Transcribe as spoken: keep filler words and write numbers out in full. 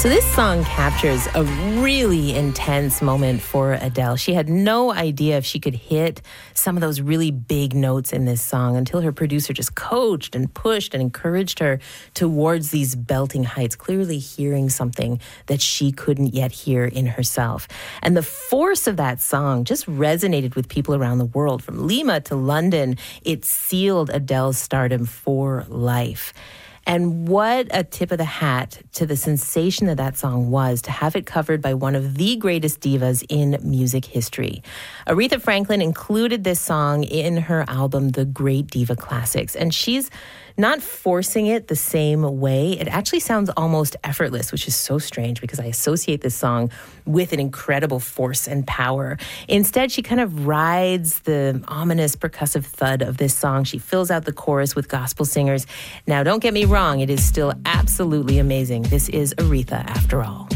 So this song captures a really intense moment for Adele. She had no idea if she could hit some of those really big notes in this song until her producer just coached and pushed and encouraged her towards these belting heights, clearly hearing something that she couldn't yet hear in herself. And the force of that song just resonated with people around the world. From Lima to London, it sealed Adele's stardom for life. And what a tip of the hat to the sensation that that song was, to have it covered by one of the greatest divas in music history. Aretha Franklin included this song in her album, The Great Diva Classics, and she's not forcing it the same way. It actually sounds almost effortless, which is so strange because I associate this song with an incredible force and power. Instead, she kind of rides the ominous percussive thud of this song. She fills out the chorus with gospel singers. Now, don't get me wrong, it is still absolutely amazing. This is Aretha, after all.